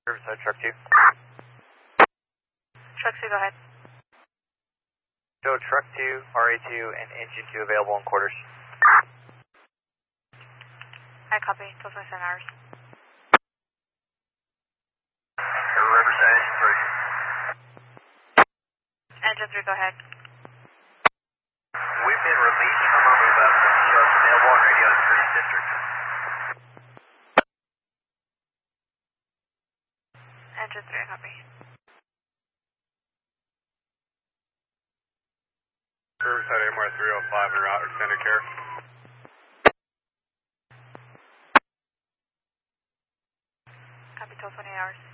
Riverside, truck 2. Truck 2, go ahead. Show truck 2, RA2, and engine 2 available in quarters. I copy, 1227 hours. Riverside, 3. Engine 3, go ahead. We've been released from our move up. Show us available on radio in 30th District. Engine 3, I copy. Riverside AMR 305 en route, extended care. Copy, 1228 hours.